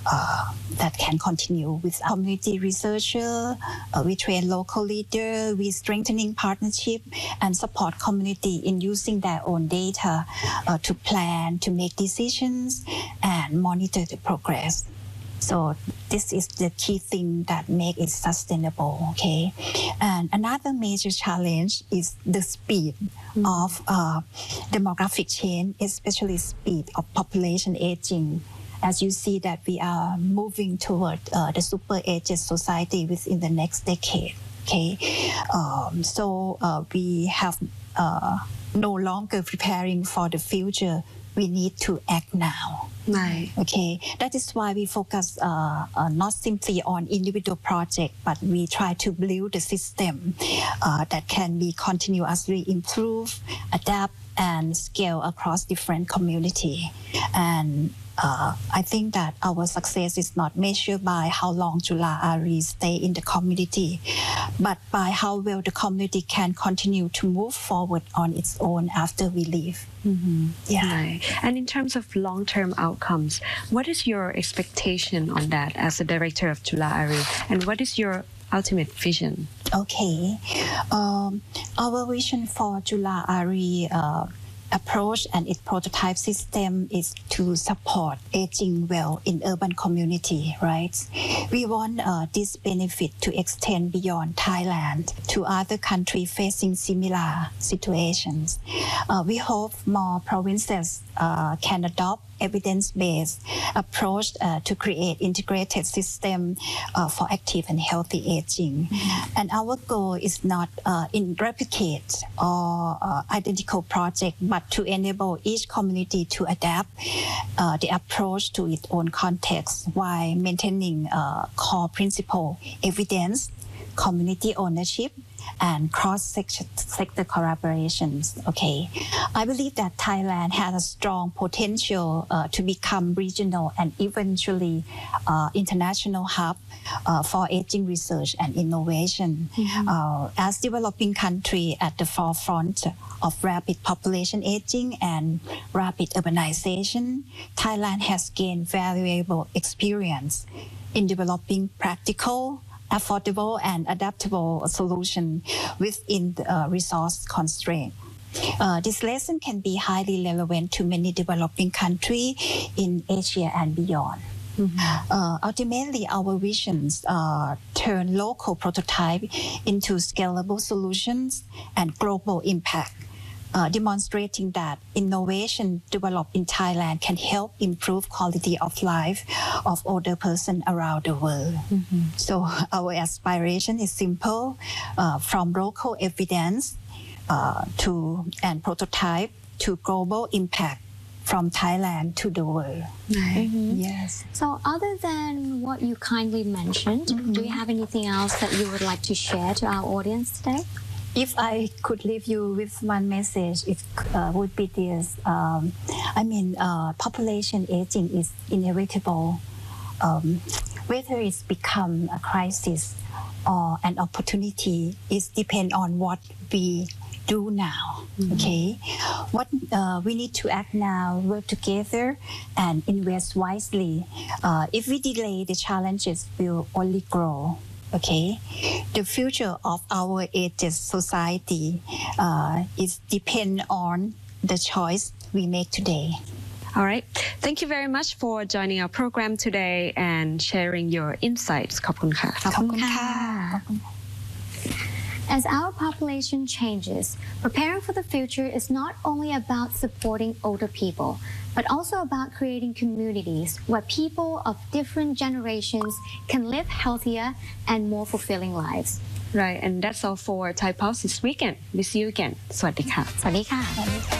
that can continue with community researcher. We train local leader. We strengthening partnership and support community in using their own data to plan, to make decisions, and monitor the progress. So this is the key thing that make it sustainable, okay? And another major challenge is the speed of demographic change, especially speed of population aging. As you see that we are moving toward the super aged society within the next decade, okay? So we have no longer preparing for the future. We need to act now. Right. Okay, that is why we focus not simply on individual project, but we try to build a system that can be continuously improve, adapt, and scale across different community. And I think that our success is not measured by how long Chula Ari stay in the community, but by how well the community can continue to move forward on its own after we leave. Yeah. Right. And in terms of long-term outcomes, what is your expectation on that as a director of Chula Ari, and what is your ultimate vision? Okay, our vision for Chula Ari approach and its prototype system is to support aging well in urban community, right? We want this benefit to extend beyond Thailand to other countries facing similar situations. We hope more provinces can adopt evidence-based approach to create integrated system for active and healthy aging. And our goal is not in replicate or identical project, but to enable each community to adapt the approach to its own context while maintaining core principle, evidence, community ownership, and cross-sector collaborations. Okay, I believe that Thailand has a strong potential to become regional and eventually international hub for aging research and innovation. As developing country at the forefront of rapid population aging and rapid urbanization, Thailand has gained valuable experience in developing practical, affordable and adaptable solution within the resource constraint. This lesson can be highly relevant to many developing countries in Asia and beyond. Ultimately, our visions turn local prototype into scalable solutions and global impact, demonstrating that innovation developed in Thailand can help improve quality of life of older persons around the world. So our aspiration is simple, from local evidence and prototype to global impact, from Thailand to the world. Yes. So other than what you kindly mentioned, do you have anything else that you would like to share to our audience today? If I could leave you with one message, it would be this. Population aging is inevitable. Whether it's become a crisis or an opportunity, it depends on what we do now. Okay, what we need to act now, work together, and invest wisely. If we delay, the challenges will only grow. Okay, the future of our aged society is depend on the choice we make today. All right. Thank you very much for joining our program today and sharing your insights. ขอบคุณค่ะขอบคุณค่ะ As our population changes, preparing for the future is not only about supporting older people, but also about creating communities where people of different generations can live healthier and more fulfilling lives. Right, and that's all for Thai Pulse this weekend. We'll see you again. สวัสดีค่ะสวัสดีค่ะ